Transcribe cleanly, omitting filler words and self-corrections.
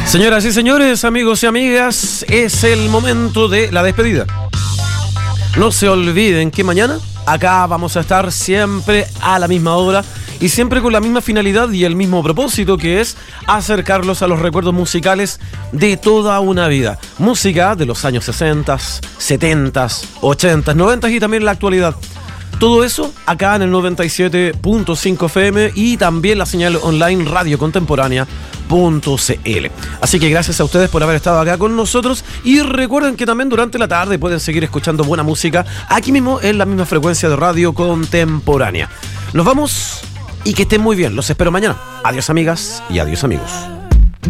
Señoras y señores, amigos y amigas, es el momento de la despedida. No se olviden que mañana acá vamos a estar siempre a la misma hora y siempre con la misma finalidad y el mismo propósito, que es acercarlos a los recuerdos musicales de toda una vida. Música de los años 60, 70, 80, 90 y también la actualidad. Todo eso acá en el 97.5 FM y también la señal online radiocontemporánea.cl. Así que gracias a ustedes por haber estado acá con nosotros y recuerden que también durante la tarde pueden seguir escuchando buena música aquí mismo en la misma frecuencia de Radio Contemporánea. Nos vamos y que estén muy bien. Los espero mañana. Adiós, amigas, y adiós, amigos.